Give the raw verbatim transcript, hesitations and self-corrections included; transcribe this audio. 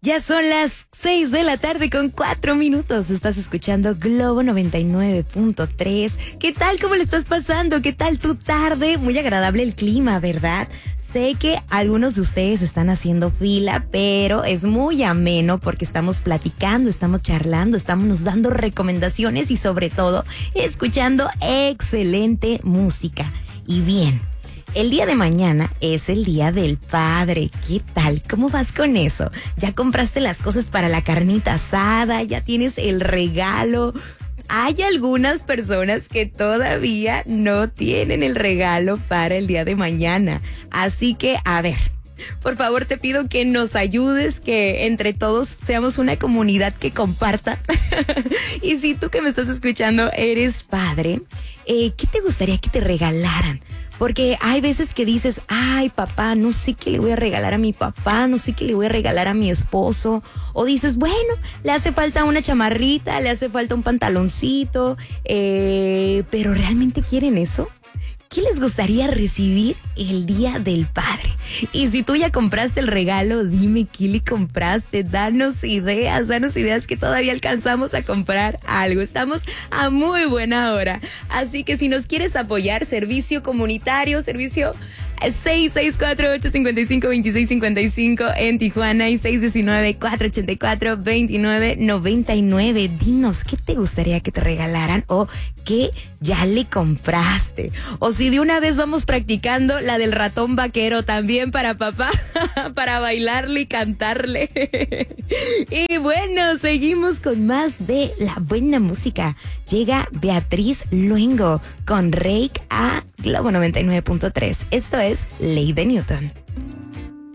Ya son las seis de la tarde con cuatro minutos. Estás escuchando Globo noventa y nueve punto tres. ¿Qué tal? ¿Cómo le estás pasando? ¿Qué tal tu tarde? Muy agradable el clima, ¿verdad? Sé que algunos de ustedes están haciendo fila, pero es muy ameno porque estamos platicando, estamos charlando, estamos dando recomendaciones y sobre todo escuchando excelente música. Y bien, el día de mañana es el Día del Padre. ¿Qué tal? ¿Cómo vas con eso? ¿Ya compraste las cosas para la carnita asada? ¿Ya tienes el regalo? Hay algunas personas que todavía no tienen el regalo para el día de mañana. Así que, a ver, por favor te pido que nos ayudes, que entre todos seamos una comunidad que comparta. Y si tú que me estás escuchando eres padre, eh, ¿qué te gustaría que te regalaran? Porque hay veces que dices, ay papá, no sé qué le voy a regalar a mi papá, no sé qué le voy a regalar a mi esposo. O dices, bueno, le hace falta una chamarrita, le hace falta un pantaloncito, eh, pero ¿realmente quieren eso? ¿Qué les gustaría recibir el Día del Padre? Y si tú ya compraste el regalo, dime qué le compraste. Danos ideas, danos ideas que todavía alcanzamos a comprar algo. Estamos a muy buena hora. Así que si nos quieres apoyar, servicio comunitario, servicio seis seis cuatro, ocho cinco cinco, dos seis cinco cinco en Tijuana y seis uno nueve, cuatro ocho cuatro, dos nueve nueve nueve. Dinos, ¿qué te gustaría que te regalaran o qué ya le compraste? O si de una vez vamos practicando la del ratón vaquero también para papá, para bailarle y cantarle. Y bueno, seguimos con más de la buena música. Llega Beatriz Luengo con Rake a Globo noventa y nueve punto tres. Esto es Ley de Newton.